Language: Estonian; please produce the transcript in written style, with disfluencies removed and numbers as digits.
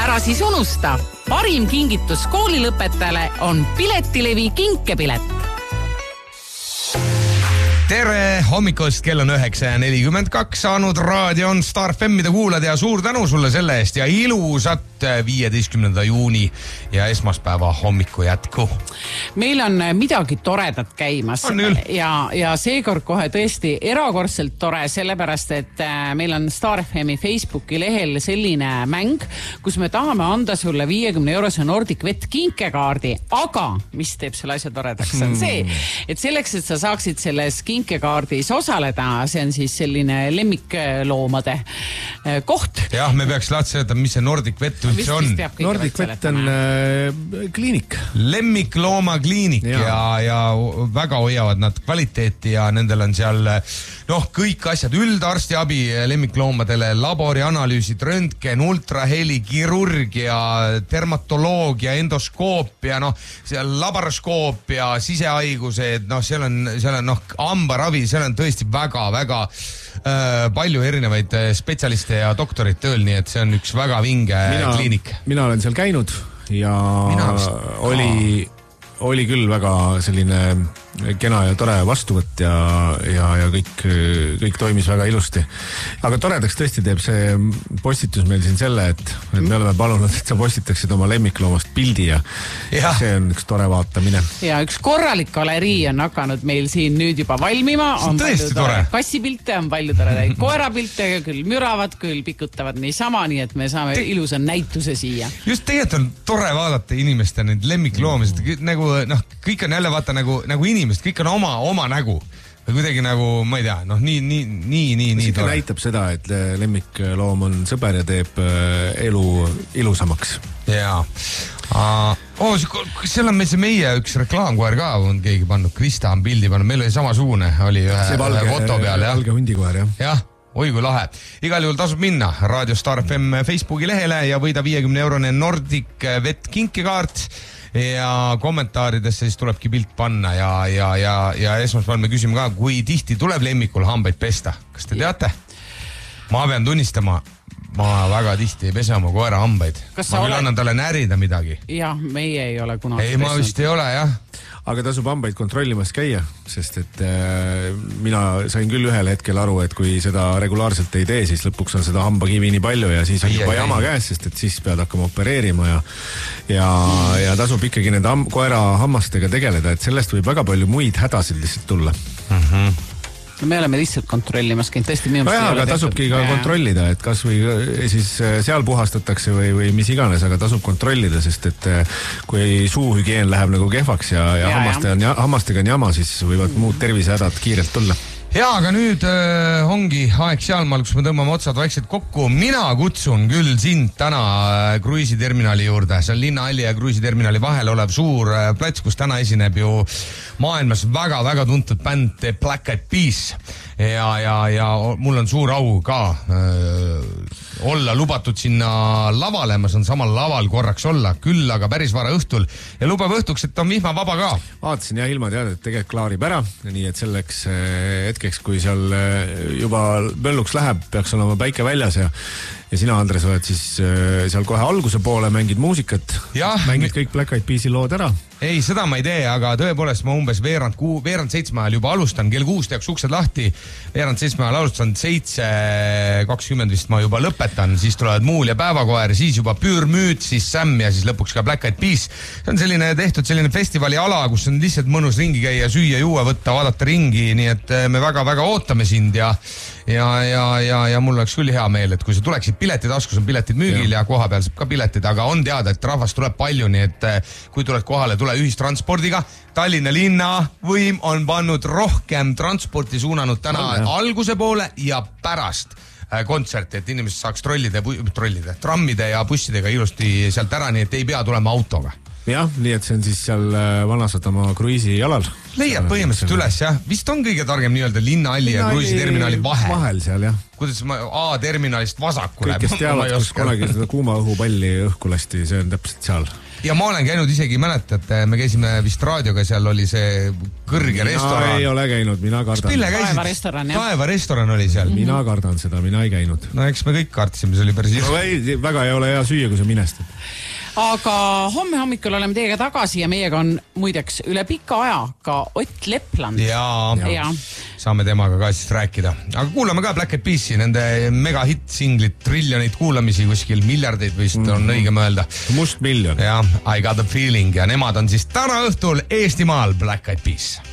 Ära siis unusta, parim kingitus koolilõpetajale on Piletilevi kinkepilet. Tere hommikust, kell on 9:42 saanud, raadio on Star FM-ide kuulad ja suur tänu sulle selle eest ja ilusat 15. juuni ja esmaspäeva hommiku jätku. Meil on midagi toredat käimas ja seekord kohe tõesti erakordselt tore, sellepärast et meil on Star FM-i Facebooki lehel selline mäng, kus me tahame anda sulle 50-eurose Nordic Vet kinkekaardi, aga mis teeb selle asja toredaks on see, et selleks, et sa saaksid selles kinkekaardis osaleda, see on siis selline lemmikloomade koht. Jah, me peaks lahti seletama, mis see Nordic Vet üldse on. Nordic Vet on kliinik. Lemmikloomakliinik ja väga hoiavad nad kvaliteeti ja nendel on seal kõik asjad, üldarstiabi lemmikloomadele, laborianalüüsid, röntgen, ultraheli, kirurgia, dermatoloogia, endoskoopia, seal laparoskoopia, sisehaigused, seal on hambaravi, seal on tõesti väga-väga palju erinevaid spetsialiste ja doktorid tööl, nii et see on üks väga vinge kliinik. Mina olen seal käinud ja oli küll väga selline kena ja tore vastuvõtt ja kõik toimis väga ilusti. Aga toredaks tõesti teeb see postitus meil siin selle, et me oleme palunud, et sa postitaksid oma lemmikloomast pildi ja see on üks tore vaatamine. Ja üks korralik galerii on hakanud meil siin nüüd juba valmima. See on tõesti tore. Kassipilte on palju toredaid koerapilte, küll müravad, küll pikutavad niisama, nii et me saame ilusa näituse siia. Just tegelikult on tore vaadata inimeste neid lemmikloomised, nagu kõik on jälle vaata nagu inimest, kõik on oma nägu või kuidagi nagu, ma ei tea, nii tore. Näitab seda, et lemmikloom on sõber ja teeb elu ilusamaks. Jaa. Seal on meil see meie üks reklaamkoer ka on keegi pannud, Krista on pildi pannud, meil oli samasugune, oli ühe foto peal. Valge hundikoer, jah. Jah. Oi kui lahe. Igal juhul tasub minna Raadio Star FM Facebooki lehele ja võida 50-eurone Nordic Vet kinkekaart ja kommentaaridesse siis tulebki pilt panna ja esmaspäeval me küsime ka, kui tihti tuleb lemmikul hambaid pesta. Kas te teate? Ma pean tunnistama, ma väga tihti ei pese oma koera hambaid. Ma küll annan talle närida midagi. Jah, meie ei ole kunagi pesnud. Ei, ma vist ei ole, jah. Aga tasub hambaid kontrollimas käia, sest et mina sain küll ühel hetkel aru, et kui seda regulaarselt ei tee, siis lõpuks on seda hambakivi nii palju ja siis on juba jama käes, sest et siis pead hakkama opereerima ja tasub ikkagi nende koera hammastega tegeleda, et sellest võib väga palju muid hädasid lihtsalt tulla. Me oleme lihtsalt kontrollimas, tõesti minu mõttes aga tasubki ka kontrollida, et kas või siis seal puhastatakse või mis iganes, aga tasub kontrollida, sest et kui suuhügieen läheb nagu kehvaks ja hammastega on jama, siis võivad muud tervisehädad kiirelt tulla. Jaa, aga nüüd ongi aeg sealmaal, kus me tõmbame otsad vaikselt kokku. Mina kutsun küll sind täna kruiisiterminali juurde. See on Linnahalli ja kruiisiterminali vahel olev suur plats, kus täna esineb ju maailmas väga-väga tuntud bänd The Black Eyed Peas. Ja mul on suur au ka olla lubatud sinna lavale, ma saan samal laval korraks olla, küll aga päris vara õhtul ja lubab õhtuks, et on vihma vaba ka. Vaatasin ilmateadet, et tegelikult klaarib ära, nii et selleks hetkeks, kui seal juba mölluks läheb, peaks olema päike väljas ja sina, Andres, oled siis seal kohe alguse poole, mängid muusikat, mängid kõik Black Eyed Peasi lood ära. Ei, seda ma ei tee, aga tõepoolest ma umbes veerand 7 ajal juba alustan, kell 6 tehaks uksed lahti, veerand 7 ajal alustan, 7:20 vist ma juba lõpetan, siis tulevad Muul ja Päevakoer, siis juba Püürmüüt, siis Sam ja siis lõpuks ka Black Eyed Peas. See on selline festivali ala, kus on lihtsalt mõnus ringi käia, süüa, juua, võtta, vaadata ringi, nii et me väga-väga ootame sind ja mul oleks küll hea meel, et kui sa tuleksid piletid, taskus on piletid müügil ja koha peal saab ka piletid, aga on teada, et rahvast tuleb palju, nii et kui tuled kohale, tule ühistranspordiga. Tallinna linna võim on pannud rohkem transporti suunanud täna alguse poole ja pärast kontserti, et inimesed saaks trammide ja bussidega ilusti sealt ära, nii et ei pea tulema autoga. Jah, nii et see on siis seal Vanasadamaa kruiisi jalal. leiad põhimõtteliselt üles, jah. Vist on kõige targem nii-öelda Linnahalli ja Kruiisiterminali vahel. Vahel seal, jah. Kuidas ma A-terminalist vasakule. Kõik, kes teavad, kus kunagi seda kuuma õhupalli õhku lasti, see on täpselt seal. Ja ma olen käinud isegi, mäletate, me käisime vist raadioga, seal oli see kõrge restoran. Ei ole käinud, mina kardan. Taeva restoran oli seal. Mina kardan seda, mina ei käinud. No eks me kõik kartsime, see oli päris väga ei ole hea süüa, kui sa minestad. Aga homme hommikul oleme teiega tagasi ja meiega on muideks üle pika aja ka Ott Lepland. Ja. Saame temaga ka siis rääkida. Aga kuulame ka Black Eyed Peasi, nende megahitt-singlit, triljoneid kuulamisi, kuskil miljardeid vist on õige mõelda. Must miljon. Ja, I got the feeling ja nemad on siis täna õhtul Eestimaal Black Eyed Peas.